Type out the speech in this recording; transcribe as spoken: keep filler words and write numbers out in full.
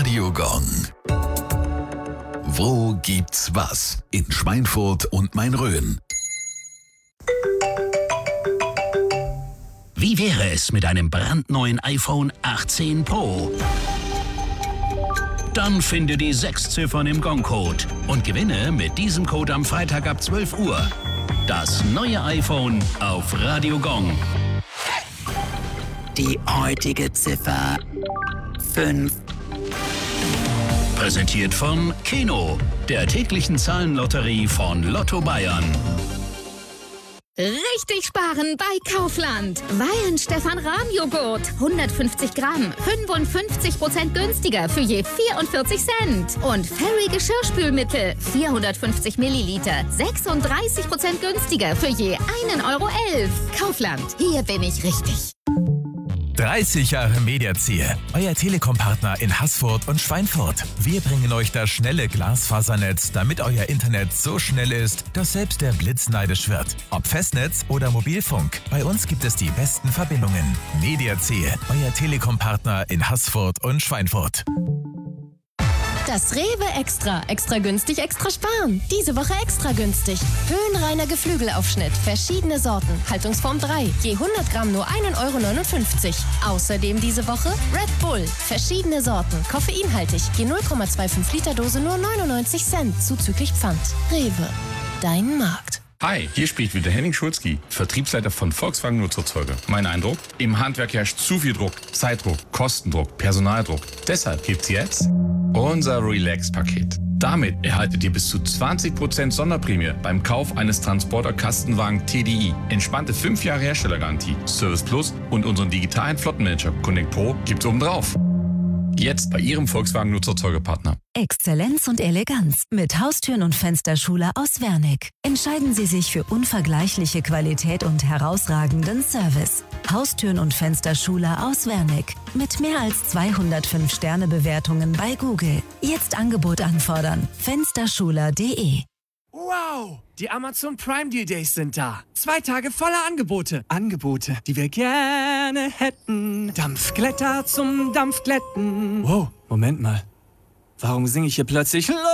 Radio Gong. Wo gibt's was? In Schweinfurt und Main-Rhön. Wie wäre es mit einem brandneuen iPhone achtzehn Pro? Dann finde die sechs Ziffern im Gong-Code und gewinne mit diesem Code am Freitag ab zwölf Uhr das neue iPhone auf Radio Gong. Die heutige Ziffer fünf. Präsentiert von Keno, der täglichen Zahlenlotterie von Lotto Bayern. Richtig sparen bei Kaufland. Weihenstephan-Rahmjoghurt. hundertfünfzig Gramm. fünfundfünfzig Prozent günstiger für je vierundvierzig Cent. Und Fairy Geschirrspülmittel. vierhundertfünfzig Milliliter. sechsunddreißig Prozent günstiger für je einen Euro elf. Kaufland. Hier bin ich richtig. dreißig Jahre Mediaziel, euer Telekom-Partner in Haßfurt und Schweinfurt. Wir bringen euch das schnelle Glasfasernetz, damit euer Internet so schnell ist, dass selbst der Blitz neidisch wird. Ob Festnetz oder Mobilfunk, bei uns gibt es die besten Verbindungen. Mediaziel, euer Telekom-Partner in Haßfurt und Schweinfurt. Das Rewe Extra. Extra günstig, extra sparen. Diese Woche extra günstig. Höhenreiner Geflügelaufschnitt. Verschiedene Sorten. Haltungsform drei. Je hundert Gramm nur ein Euro neunundfünfzig. Außerdem diese Woche Red Bull. Verschiedene Sorten. Koffeinhaltig. Je null Komma fünfundzwanzig Liter Dose nur neunundneunzig Cent. Zuzüglich Pfand. Rewe. Dein Markt. Hi, hier spricht wieder Henning Schulzki, Vertriebsleiter von Volkswagen Nutzerzeuger. Mein Eindruck? Im Handwerk herrscht zu viel Druck. Zeitdruck, Kostendruck, Personaldruck. Deshalb gibt's jetzt unser Relax-Paket. Damit erhaltet ihr bis zu zwanzig Prozent Sonderprämie beim Kauf eines Transporter-Kastenwagen T D I. Entspannte fünf Jahre Herstellergarantie, Service Plus und unseren digitalen Flottenmanager Connect Pro gibt's obendrauf. Jetzt bei Ihrem Volkswagen Nutzerzeugerpartner. Exzellenz und Eleganz mit Haustüren und Fensterschule aus Wernick. Entscheiden Sie sich für unvergleichliche Qualität und herausragenden Service. Haustüren und Fensterschule aus Wernick. Mit mehr als zweihundertfünf Sterne Bewertungen bei Google. Jetzt Angebot anfordern. fensterschule punkt de. Wow! Die Amazon Prime Deal Days sind da. Zwei Tage voller Angebote. Angebote, die wir gerne hätten. Dampfglätter zum Dampfglätten. Wow, Moment mal. Warum singe ich hier plötzlich